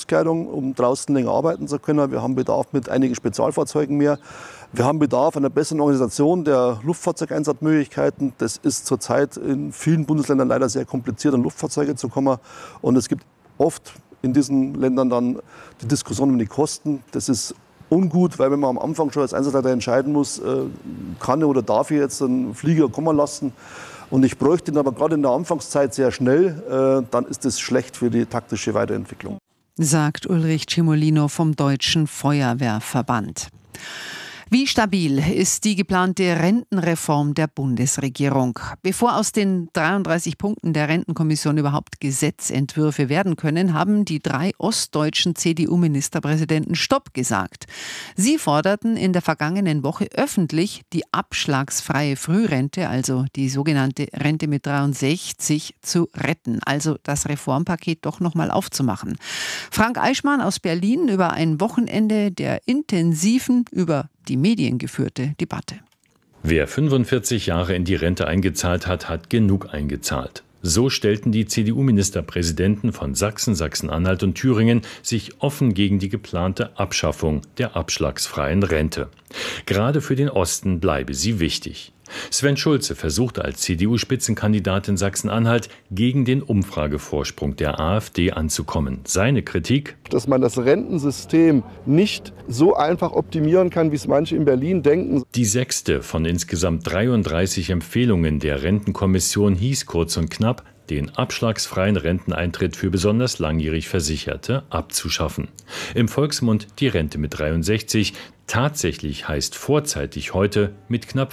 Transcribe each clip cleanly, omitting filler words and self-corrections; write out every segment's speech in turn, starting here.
Schutzkleidung, um draußen länger arbeiten zu können. Wir haben Bedarf mit einigen Spezialfahrzeugen mehr. Wir haben Bedarf an einer besseren Organisation der Luftfahrzeugeinsatzmöglichkeiten. Das ist zurzeit in vielen Bundesländern leider sehr kompliziert, an Luftfahrzeuge zu kommen. Und es gibt oft in diesen Ländern dann die Diskussion um die Kosten. Das ist ungut, weil wenn man am Anfang schon als Einsatzleiter entscheiden muss, kann oder darf ich jetzt einen Flieger kommen lassen und ich bräuchte ihn aber gerade in der Anfangszeit sehr schnell, dann ist das schlecht für die taktische Weiterentwicklung. Sagt Ulrich Cimolino vom Deutschen Feuerwehrverband. Wie stabil ist die geplante Rentenreform der Bundesregierung? Bevor aus den 33 Punkten der Rentenkommission überhaupt Gesetzentwürfe werden können, haben die 3 ostdeutschen CDU-Ministerpräsidenten Stopp gesagt. Sie forderten in der vergangenen Woche öffentlich, die abschlagsfreie Frührente, also die sogenannte Rente mit 63, zu retten, also das Reformpaket doch nochmal aufzumachen. Frank Eichmann aus Berlin über ein Wochenende der intensiven, über die Medien geführte Debatte. Wer 45 Jahre in die Rente eingezahlt hat, hat genug eingezahlt. So stellten die CDU-Ministerpräsidenten von Sachsen, Sachsen-Anhalt und Thüringen sich offen gegen die geplante Abschaffung der abschlagsfreien Rente. Gerade für den Osten bleibe sie wichtig. Sven Schulze versuchte als CDU-Spitzenkandidat in Sachsen-Anhalt gegen den Umfragevorsprung der AfD anzukommen. Seine Kritik: Dass man das Rentensystem nicht so einfach optimieren kann, wie es manche in Berlin denken. Die 6. von insgesamt 33 Empfehlungen der Rentenkommission hieß kurz und knapp, den abschlagsfreien Renteneintritt für besonders langjährig Versicherte abzuschaffen. Im Volksmund die Rente mit 63, tatsächlich heißt vorzeitig heute mit knapp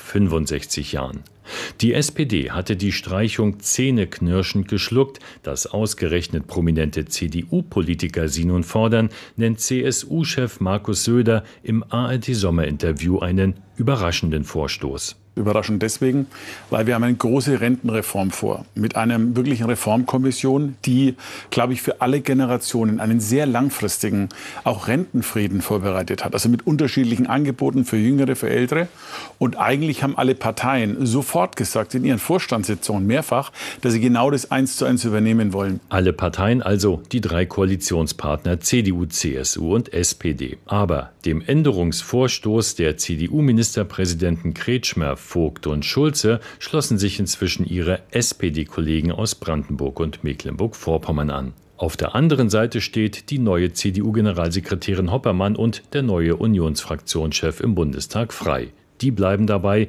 65 Jahren. Die SPD hatte die Streichung zähneknirschend geschluckt. Dass ausgerechnet prominente CDU-Politiker sie nun fordern, nennt CSU-Chef Markus Söder im ARD-Sommerinterview einen überraschenden Vorstoß. Überraschend deswegen, weil wir haben eine große Rentenreform vor, mit einer wirklichen Reformkommission, die, glaube ich, für alle Generationen einen sehr langfristigen, auch Rentenfrieden vorbereitet hat. Also mit unterschiedlichen Angeboten für Jüngere, für Ältere. Und eigentlich haben alle Parteien sofort gesagt, in ihren Vorstandssitzungen mehrfach, dass sie genau das 1:1 übernehmen wollen. Alle Parteien, also die 3 Koalitionspartner CDU, CSU und SPD. Aber dem Änderungsvorstoß der CDU-Ministerpräsidenten Kretschmer, Vogt und Schulze schlossen sich inzwischen ihre SPD-Kollegen aus Brandenburg und Mecklenburg-Vorpommern an. Auf der anderen Seite steht die neue CDU-Generalsekretärin Hoppermann und der neue Unionsfraktionschef im Bundestag Frey. Die bleiben dabei: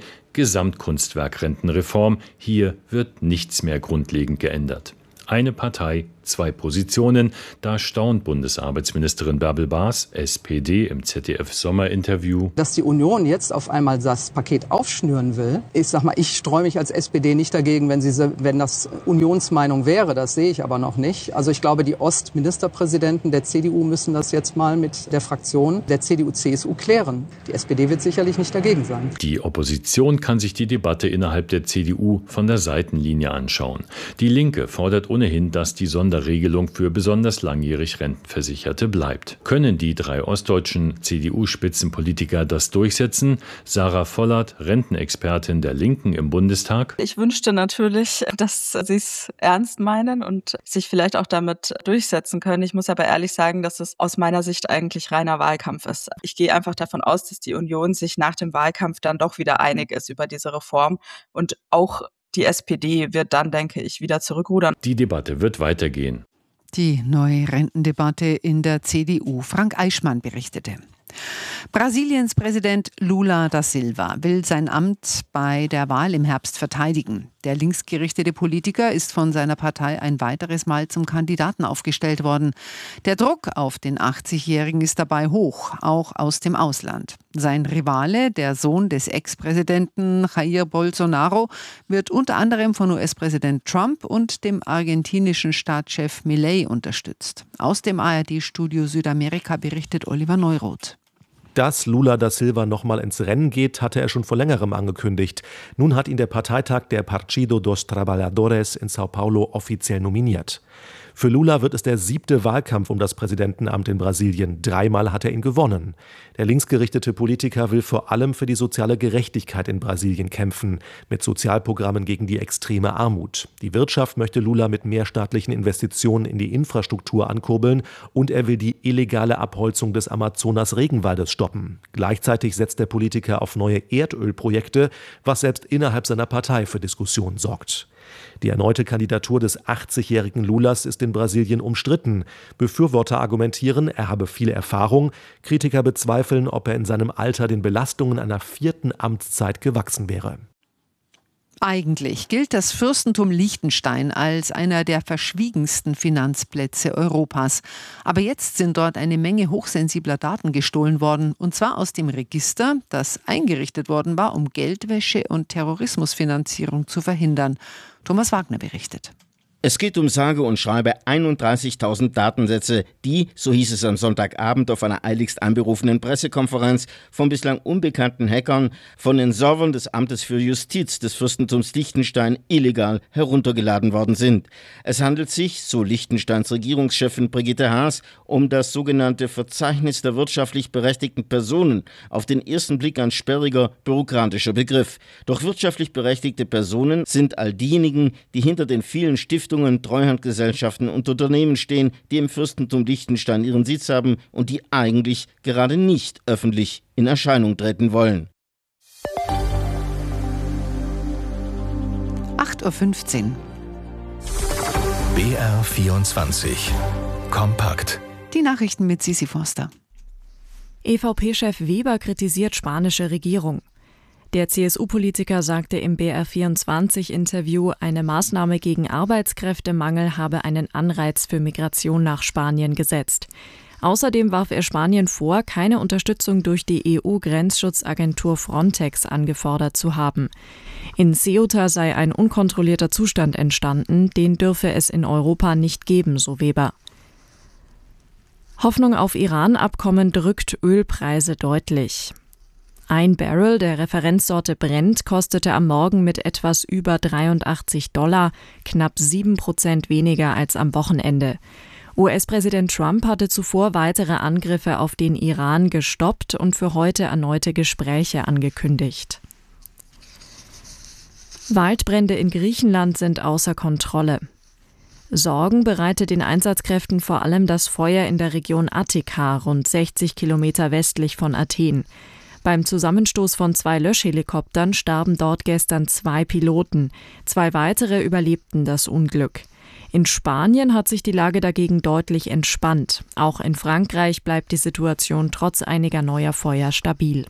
Gesamtkunstwerkrentenreform. Hier wird nichts mehr grundlegend geändert. Eine Partei, 2 Positionen. Da staunt Bundesarbeitsministerin Bärbel Baas, SPD, im ZDF-Sommerinterview. Dass die Union jetzt auf einmal das Paket aufschnüren will, ich streue mich als SPD nicht dagegen, wenn das Unionsmeinung wäre. Das sehe ich aber noch nicht. Also ich glaube, die Ostministerpräsidenten der CDU müssen das jetzt mal mit der Fraktion der CDU-CSU klären. Die SPD wird sicherlich nicht dagegen sein. Die Opposition kann sich die Debatte innerhalb der CDU von der Seitenlinie anschauen. Die Linke fordert ohnehin, dass die Sonderregelung für besonders langjährig Rentenversicherte bleibt. Können die 3 ostdeutschen CDU-Spitzenpolitiker das durchsetzen? Sarah Vollert, Rentenexpertin der Linken im Bundestag. Ich wünschte natürlich, dass sie es ernst meinen und sich vielleicht auch damit durchsetzen können. Ich muss aber ehrlich sagen, dass es aus meiner Sicht eigentlich reiner Wahlkampf ist. Ich gehe einfach davon aus, dass die Union sich nach dem Wahlkampf dann doch wieder einig ist über diese Reform und auch die SPD wird dann, denke ich, wieder zurückrudern. Die Debatte wird weitergehen. Die neue Rentendebatte in der CDU. Frank Eichmann berichtete. Brasiliens Präsident Lula da Silva will sein Amt bei der Wahl im Herbst verteidigen. Der linksgerichtete Politiker ist von seiner Partei ein weiteres Mal zum Kandidaten aufgestellt worden. Der Druck auf den 80-Jährigen ist dabei hoch, auch aus dem Ausland. Sein Rivale, der Sohn des Ex-Präsidenten Jair Bolsonaro, wird unter anderem von US-Präsident Trump und dem argentinischen Staatschef Milei unterstützt. Aus dem ARD-Studio Südamerika berichtet Oliver Neuroth. Dass Lula da Silva nochmal ins Rennen geht, hatte er schon vor längerem angekündigt. Nun hat ihn der Parteitag der Partido dos Trabalhadores in São Paulo offiziell nominiert. Für Lula wird es der 7. Wahlkampf um das Präsidentenamt in Brasilien. 3-mal hat er ihn gewonnen. Der linksgerichtete Politiker will vor allem für die soziale Gerechtigkeit in Brasilien kämpfen, mit Sozialprogrammen gegen die extreme Armut. Die Wirtschaft möchte Lula mit mehr staatlichen Investitionen in die Infrastruktur ankurbeln und er will die illegale Abholzung des Amazonas-Regenwaldes stoppen. Gleichzeitig setzt der Politiker auf neue Erdölprojekte, was selbst innerhalb seiner Partei für Diskussionen sorgt. Die erneute Kandidatur des 80-jährigen Lulas ist in Brasilien umstritten. Befürworter argumentieren, er habe viel Erfahrung. Kritiker bezweifeln, ob er in seinem Alter den Belastungen einer 4. Amtszeit gewachsen wäre. Eigentlich gilt das Fürstentum Liechtenstein als einer der verschwiegensten Finanzplätze Europas. Aber jetzt sind dort eine Menge hochsensibler Daten gestohlen worden. Und zwar aus dem Register, das eingerichtet worden war, um Geldwäsche und Terrorismusfinanzierung zu verhindern. Thomas Wagner berichtet. Es geht um sage und schreibe 31.000 Datensätze, die, so hieß es am Sonntagabend auf einer eiligst einberufenen Pressekonferenz, von bislang unbekannten Hackern von den Servern des Amtes für Justiz des Fürstentums Liechtenstein illegal heruntergeladen worden sind. Es handelt sich, so Liechtensteins Regierungschefin Brigitte Haas, um das sogenannte Verzeichnis der wirtschaftlich berechtigten Personen. Auf den ersten Blick ein sperriger, bürokratischer Begriff. Doch wirtschaftlich berechtigte Personen sind all diejenigen, die hinter den vielen Stiftungen, Treuhandgesellschaften und Unternehmen stehen, die im Fürstentum Liechtenstein ihren Sitz haben und die eigentlich gerade nicht öffentlich in Erscheinung treten wollen. 8:15 Uhr. BR24 Kompakt. Die Nachrichten mit Sisi Forster. EVP-Chef Weber kritisiert spanische Regierung. Der CSU-Politiker sagte im BR24-Interview, eine Maßnahme gegen Arbeitskräftemangel habe einen Anreiz für Migration nach Spanien gesetzt. Außerdem warf er Spanien vor, keine Unterstützung durch die EU-Grenzschutzagentur Frontex angefordert zu haben. In Ceuta sei ein unkontrollierter Zustand entstanden, den dürfe es in Europa nicht geben, so Weber. Hoffnung auf Iran-Abkommen drückt Ölpreise deutlich. Ein Barrel der Referenzsorte Brent kostete am Morgen mit etwas über $83, knapp 7% weniger als am Wochenende. US-Präsident Trump hatte zuvor weitere Angriffe auf den Iran gestoppt und für heute erneute Gespräche angekündigt. Waldbrände in Griechenland sind außer Kontrolle. Sorgen bereitet den Einsatzkräften vor allem das Feuer in der Region Attika, rund 60 Kilometer westlich von Athen. Beim Zusammenstoß von 2 Löschhelikoptern starben dort gestern 2 Piloten. 2 weitere überlebten das Unglück. In Spanien hat sich die Lage dagegen deutlich entspannt. Auch in Frankreich bleibt die Situation trotz einiger neuer Feuer stabil.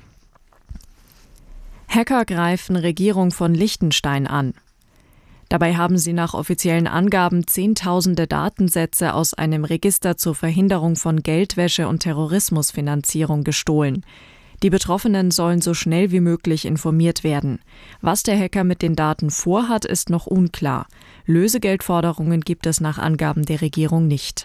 Hacker greifen Regierung von Liechtenstein an. Dabei haben sie nach offiziellen Angaben Zehntausende Datensätze aus einem Register zur Verhinderung von Geldwäsche und Terrorismusfinanzierung gestohlen. Die Betroffenen sollen so schnell wie möglich informiert werden. Was der Hacker mit den Daten vorhat, ist noch unklar. Lösegeldforderungen gibt es nach Angaben der Regierung nicht.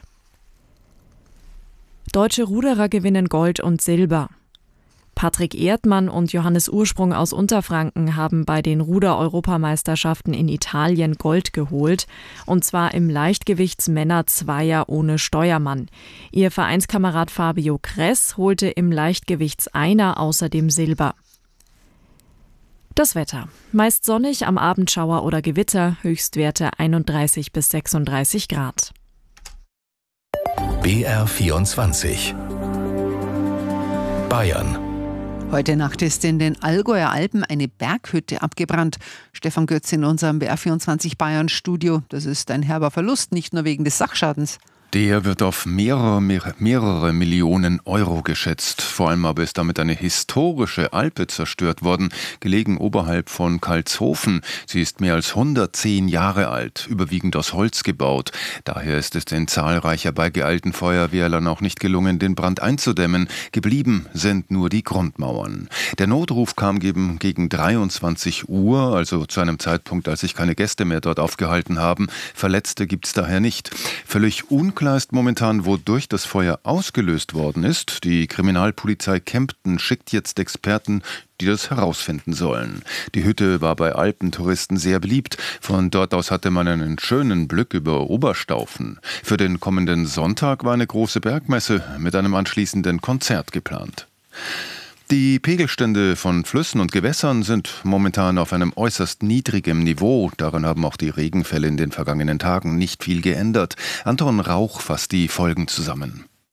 Deutsche Ruderer gewinnen Gold und Silber. Patrick Erdmann und Johannes Ursprung aus Unterfranken haben bei den Ruder-Europameisterschaften in Italien Gold geholt, und zwar im Leichtgewichtsmänner-Zweier ohne Steuermann. Ihr Vereinskamerad Fabio Kress holte im Leichtgewichtseiner außerdem Silber. Das Wetter. Meist sonnig, am Abend Schauer oder Gewitter, Höchstwerte 31 bis 36 Grad. BR24 Bayern. Heute Nacht ist in den Allgäuer Alpen eine Berghütte abgebrannt. Stefan Götz in unserem BR24 Bayern Studio. Das ist ein herber Verlust, nicht nur wegen des Sachschadens. Der wird auf mehrere Millionen Euro geschätzt. Vor allem aber ist damit eine historische Alpe zerstört worden, gelegen oberhalb von Kalshofen. Sie ist mehr als 110 Jahre alt, überwiegend aus Holz gebaut. Daher ist es den zahlreich herbeigeeilten Feuerwehrlern auch nicht gelungen, den Brand einzudämmen. Geblieben sind nur die Grundmauern. Der Notruf kam gegen 23 Uhr, also zu einem Zeitpunkt, als sich keine Gäste mehr dort aufgehalten haben. Verletzte gibt es daher nicht. Völlig unklar Unklar ist momentan, wodurch das Feuer ausgelöst worden ist. Die Kriminalpolizei Kempten schickt jetzt Experten, die das herausfinden sollen. Die Hütte war bei Alpentouristen sehr beliebt. Von dort aus hatte man einen schönen Blick über Oberstaufen. Für den kommenden Sonntag war eine große Bergmesse mit einem anschließenden Konzert geplant. Die Pegelstände von Flüssen und Gewässern sind momentan auf einem äußerst niedrigen Niveau. Daran haben auch die Regenfälle in den vergangenen Tagen nicht viel geändert. Anton Rauch fasst die Folgen zusammen.